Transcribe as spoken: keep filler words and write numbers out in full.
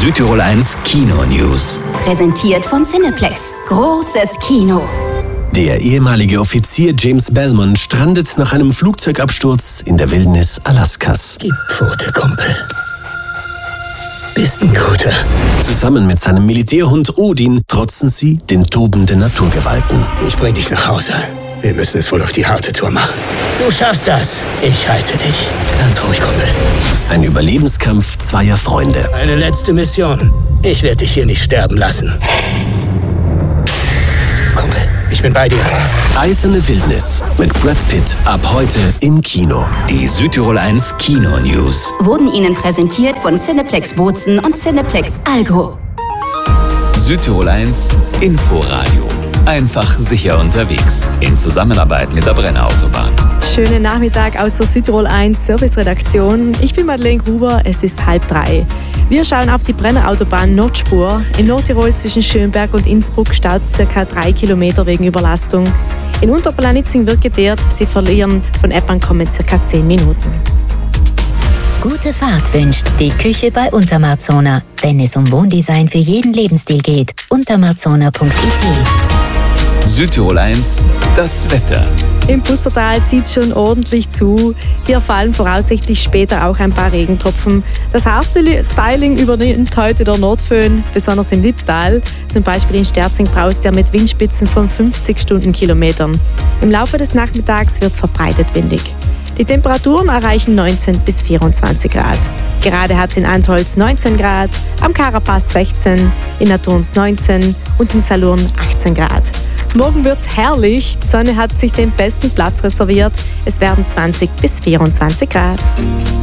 Südtirol eins Kino News. Präsentiert von Cineplex. Großes Kino. Der ehemalige Offizier James Belmont strandet nach einem Flugzeugabsturz in der Wildnis Alaskas. Gib Pfote, Kumpel. Bist ein Guter. Zusammen mit seinem Militärhund Odin trotzen sie den tobenden Naturgewalten. Ich bring dich nach Hause. Wir müssen es wohl auf die harte Tour machen. Du schaffst das. Ich halte dich. Ganz ruhig, Kumpel. Ein Überlebenskampf zweier Freunde. Eine letzte Mission. Ich werde dich hier nicht sterben lassen. Kumpel, ich bin bei dir. Eiserne Wildnis mit Brad Pitt ab heute im Kino. Die Südtirol eins Kino News Wurden Ihnen präsentiert von Cineplex Bozen und Cineplex Allgäu. Südtirol eins Inforadio. Einfach sicher unterwegs. In Zusammenarbeit mit der Brenner Autobahn. Schönen Nachmittag aus der Südtirol eins Serviceredaktion. Ich bin Madeleine Gruber, es ist halb drei. Wir schauen auf die Brenner Autobahn Nordspur. In Nordtirol zwischen Schönberg und Innsbruck staut circa drei Kilometer wegen Überlastung. In Unterplanitzing wird geteert, Sie verlieren von Eppankommen circa zehn Minuten. Gute Fahrt wünscht die Küche bei Untermarzona. Wenn es um Wohndesign für jeden Lebensstil geht, untermarzona punkt it. Südtirol eins, das Wetter. Im Pustertal zieht schon ordentlich zu. Hier fallen voraussichtlich später auch ein paar Regentropfen. Das Haarstyling übernimmt heute der Nordföhn, besonders im Lipptal. Zum Beispiel in Sterzing braust er mit Windspitzen von fünfzig Stundenkilometern. Im Laufe des Nachmittags wird es verbreitet windig. Die Temperaturen erreichen neunzehn bis vierundzwanzig Grad. Gerade hat es in Antholz neunzehn Grad, am Karapass sechzehn, in Naturns neunzehn und in Salurn achtzehn Grad. Morgen wird's herrlich, die Sonne hat sich den besten Platz reserviert. Es werden zwanzig bis vierundzwanzig Grad.